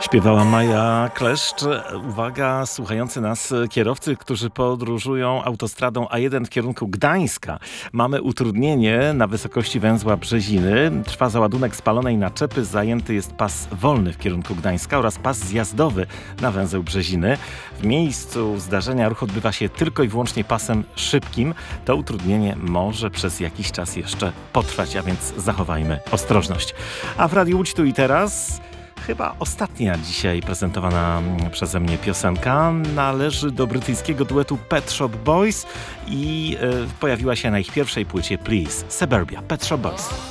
Śpiewała Maja Kleszcz. Uwaga, słuchający nas kierowcy, którzy podróżują autostradą A1 w kierunku Gdańska. Mamy utrudnienie na wysokości węzła Brzeziny. Trwa załadunek spalonej naczepy. Zajęty jest pas wolny w kierunku Gdańska oraz pas zjazdowy na węzeł Brzeziny. W miejscu zdarzenia ruch odbywa się tylko i wyłącznie pasem szybkim. To utrudnienie może przez jakiś czas jeszcze potrwać, a więc zachowajmy ostrożność. A w Radiu Łódź tu i teraz... Chyba ostatnia dzisiaj prezentowana przeze mnie piosenka należy do brytyjskiego duetu Pet Shop Boys i pojawiła się na ich pierwszej płycie Please, Suburbia, Pet Shop Boys.